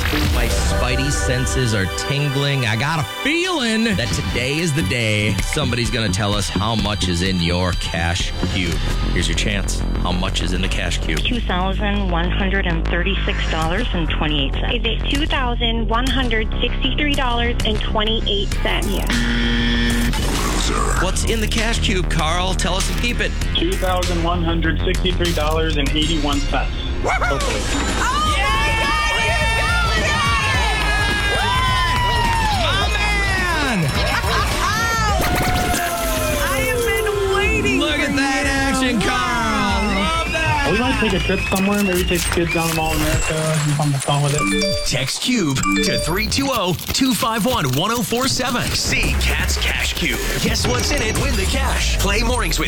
My spidey senses are tingling. I got a feeling that today is the day somebody's going to tell us how much is in your cash cube. Here's your chance. How much is in the cash cube? $2,136.28. Is it $2,163.28? Yes. What's in the cash cube, Carl? Tell us and keep it. $2,163.81. Hopefully. Look at that action, Carl. Love that. We might take a trip somewhere. Maybe take the kids down to Mall of America. Have some fun with it. Text Cube to 320-251-1047. See Cat's Cash Cube. Guess what's in it? Win the cash. Play mornings with